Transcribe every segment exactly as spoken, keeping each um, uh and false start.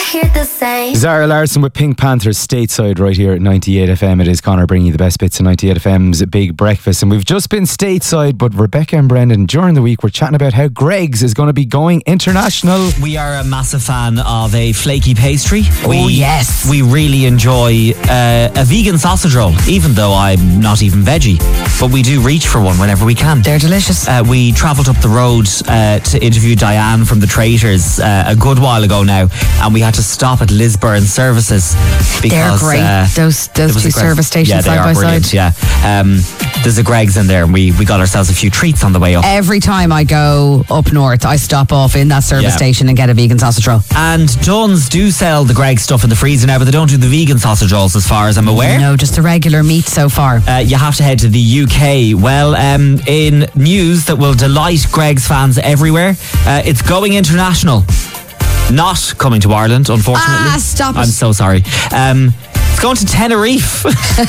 hear the same. Zara Larson with Pink Panthers stateside right here at ninety-eight F M. It is Connor bringing you the best bits of ninety-eight F M's Big Breakfast. And we've just been stateside, but Rebecca and Brendan, during the week, we're chatting about how Greggs is going to be going international. We are a massive fan of a flaky pastry. We, oh, yes. We really enjoy uh, a vegan sausage roll, even though I'm not even veggie. But we do reach for one whenever we can. They're delicious. Uh, we travelled up the road uh, to interview Diane from the Traitors uh, a good while ago now, and we had to stop at Lisburn Services because they're great. Uh, those those two service stations yeah, side they are by brilliant, side. Yeah, um, there's a Greggs in there, and we, we got ourselves a few treats on the way up. Every time I go up north, I stop off in that service Yeah. station and get a vegan sausage roll. And Dunn's do sell the Greggs stuff in the freezer now, but they don't do the vegan sausage rolls, as far as I'm aware. No, just the regular meat so far. Uh, you have to head to the U K. Well, um, in news that will delight Greggs fans everywhere, uh, it's going international. Not coming to Ireland, unfortunately. Ah, stop it. I'm so sorry. Um, it's going to Tenerife.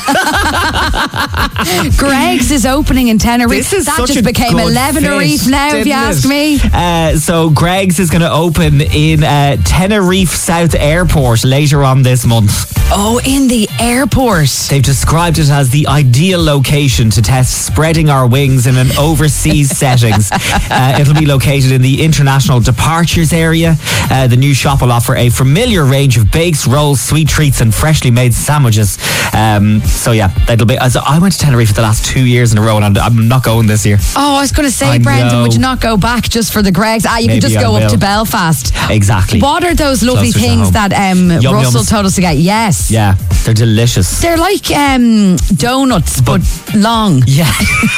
Greggs is opening in Tenerife. This is that such just a became good Elevenerife fit, now, if you didn't ask it? me. Uh, so Greggs is going to open in uh, Tenerife South Airport later on this month. Oh, in the airport. They've described it as the ideal location to test spreading our wings in an overseas settings. Uh, it'll be located in the international departures area. Uh, the new shop will offer a familiar range of bakes, rolls, sweet treats, and freshly made sandwiches. Um, so yeah, that'll be. As I went to Tenerife for the last two years in a row, and I'm, I'm not going this year. Oh, I was going to say, I Brendan, know. would you not go back just for the Greggs? Ah, you Maybe can just I go will. up to Belfast. Exactly. What are those lovely Closer to things home. that um, Yum Russell yums. told us to get? Yes. Yeah, they're delicious. They're like um, donuts, but, long. Yeah.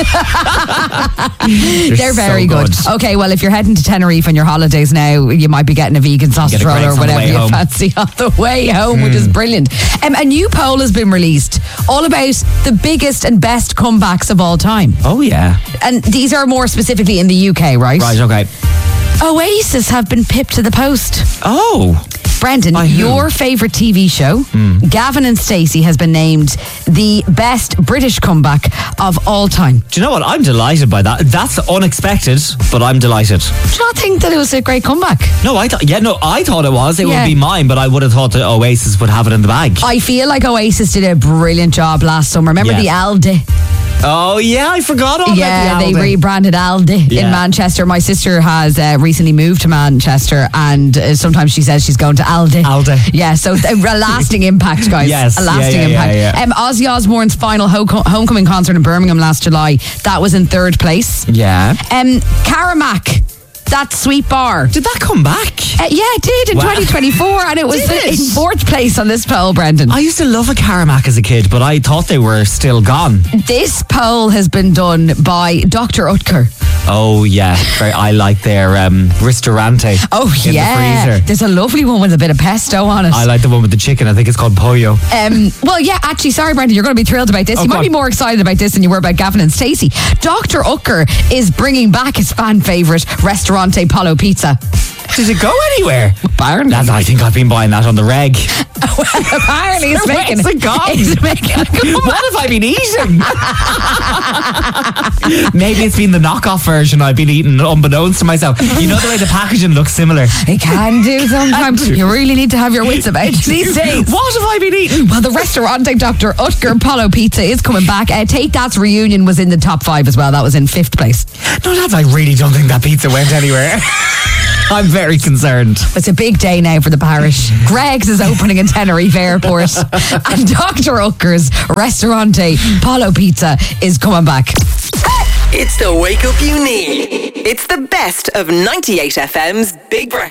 They're very so good. good. Okay, well, if you're heading to Tenerife on your holidays now, you might be getting a vegan sausage Get a roll Greggs or on the whatever way you home. fancy on the way home, which is brilliant. Um, a new poll has been released all about the biggest and best comebacks of all time. Oh yeah. And these are more specifically in the U K, right? Right. Okay. Oasis have been pipped to the post. Oh. Brendan, By who? your favourite T V show, Gavin and Stacey, has been named the best British comeback of all time. Do you know what? I'm delighted by that. That's unexpected, but I'm delighted. Do you not think that it was a great comeback? No, I thought. Yeah, no, I thought it was. It Yeah. would be mine, but I would have thought that Oasis would have it in the bag. I feel like Oasis did a brilliant job last summer. Remember Yeah. the Aldi? Oh yeah, I forgot all Yeah, about the they Aldi. rebranded Aldi Yeah. in Manchester. My sister has uh, recently moved to Manchester, and uh, sometimes she says she's going to Aldi. Aldi. Yeah, so a lasting impact, guys. Yes, a yeah, lasting yeah, impact. yeah, yeah. Um, Ozzy Osbourne's final ho- homecoming concert in Birmingham last July, that was in third place. Yeah. Um, Caramac, that sweet bar. Did that come back? Uh, yeah, it did in Wow. twenty twenty-four, and it was Did it? in fourth place on this poll, Brendan. I used to love a Caramac as a kid, but I thought they were still gone. This poll has been done by Doctor Utker. Oh yeah, very, I like their um, ristorante. Oh, in yeah. the freezer. There's a lovely one with a bit of pesto on it. I like the one with the chicken. I think it's called pollo. Um, well, yeah, actually, sorry, Brendan, you're going to be thrilled about this. Oh, you go might on. be more excited about this than you were about Gavin and Stacey. Doctor Ucker is bringing back his fan favourite Restaurante Polo Pizza. Did it go anywhere? Apparently. That's, I think I've been buying that on the reg. Apparently, it's Where's making it gone? It's making What have I been eating? Maybe it's been the knockoff version I've been eating unbeknownst to myself. You know the way the packaging looks similar. It can do sometimes. You really need to have your wits about you these days. What have I been eating? Well, the Restaurante Doctor Utker Polo Pizza is coming back. Uh, Take That's reunion was in the top five as well. That was in fifth place. No, lads, I really don't think that pizza went anywhere. I'm very concerned. It's a big day now for the parish. Greggs is opening in Tenerife Airport, and Doctor Ucker's Restaurante Polo Pizza is coming back. It's the wake up you need. It's the best of ninety-eight F M's Big Breakfast.